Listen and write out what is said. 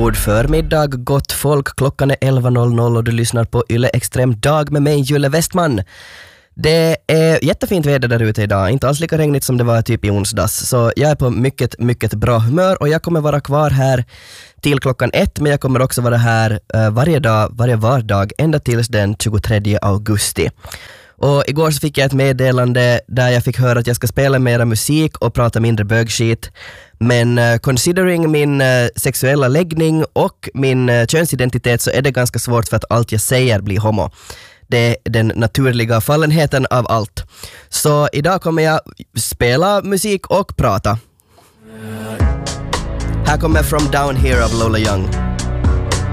God förmiddag, gott folk. Klockan är 11.00 och du lyssnar på Yle Extrem Dag med mig, Julle Westman. Det är jättefint väder där ute idag. Inte alls lika regnigt som det var typ i onsdags. Så jag är på mycket, mycket bra humör och jag kommer vara kvar här till klockan 1. Men jag kommer också vara här varje vardag ända tills den 23 augusti. Och igår så fick jag ett meddelande där jag fick höra att jag ska spela mera musik och prata mindre bögskit. Men considering min sexuella läggning och min könsidentitet så är det ganska svårt för att allt jag säger blir homo. Det är den naturliga fallenheten av allt. Så idag kommer jag spela musik och prata. Här kommer From Down Here av Lola Young.